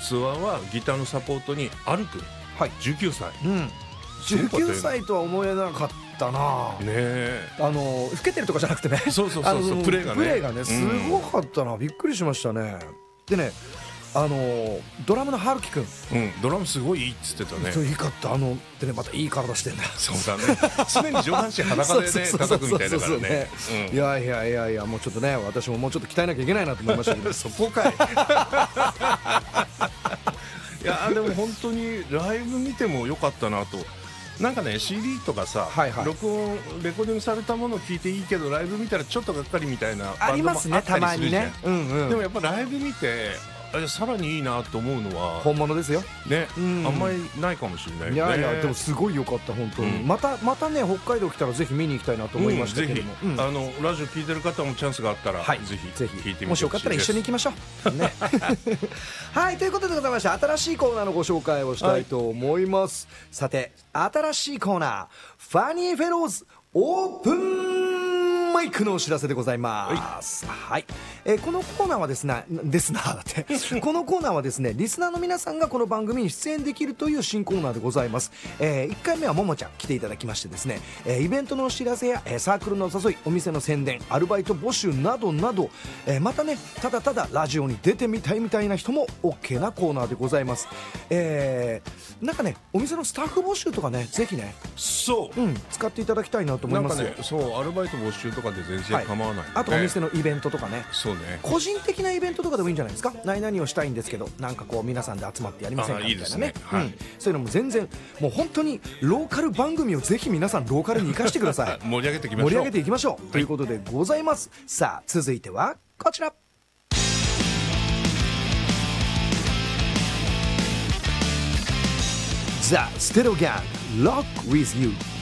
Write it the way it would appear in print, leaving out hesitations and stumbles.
ツアーはギターのサポートにアルくん、 はい、 19歳、 19歳とは思えなかったなねえ、 老けてるとかじゃなくてね、 そうプレーがねすごかったな、びっくりしましたね。でね、ドラムの春樹くん、 ドラムすごいいいっつってたね。 そう、いいかった。でね、またいい体してんだよ。 そうだね、常に上半身裸でね叩くみたいだからね。 いやもうちょっとね、私ももうちょっと鍛えなきゃいけないなと思いましたけどそこかいいやでも本当にライブ見てもよかったなと。なんかね CD とかさ、レコーディングされたものを聞いていいけどライブ見たらちょっとがっかりみたいなバンドもあったりするじゃん。でもやっぱライブ見てさらにいいなと思うのは本物ですよね、あんまりないかもしれないね。 いやでもすごい良かった本当に。またね、北海道来たらぜひ見に行きたいなと思いましたけども、 ラジオ聞いてる方もチャンスがあったらぜひ聞いてみてほしいです。 もしよかったら一緒に行きましょうねはい、ということでございまして、新しいコーナーのご紹介をしたいと思います。さて、新しいコーナー、ファニーフェローズオープンマイクのお知らせでございます。はい、このコーナーはですねこのコーナーはですね、リスナーの皆さんがこの番組に出演できるという新コーナーでございます。1回目はももちゃん来ていただきましてですね、イベントのお知らせやサークルのお誘い、お店の宣伝、アルバイト募集などなど、またね、ただただラジオに出てみたいみたいな人も OK なコーナーでございます。なんかね、お店のスタッフ募集とかね、ぜひね、 使っていただきたいなと思いますよ。 なんかね、そうアルバイト募集とかで全然構わない、 あとお店のイベントとかね、 そうね、 個人的なイベントとかでもいいんじゃないですか。何々をしたいんですけど、なんかこう皆さんで集まってやりませんかみたいなね、そういうのも全然、もう本当にローカル番組をぜひ皆さんローカルに生かしてください盛り上げていきましょうということでございます。さあ続いてはこちら、ザ・ステレオギャング Rock with You